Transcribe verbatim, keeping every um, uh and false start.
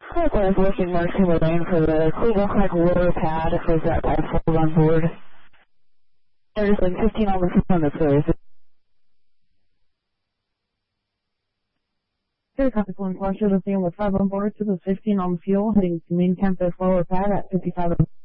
Hi, I was looking Marcy Lane for the Cleveland Clinic lower pad if there's that possible on board. There's like fifteen on the phone that's there. Here, copy one, Marshall, the thing with five on board to the fifteen on fuel, heading to main campus lower pad at fifty-five.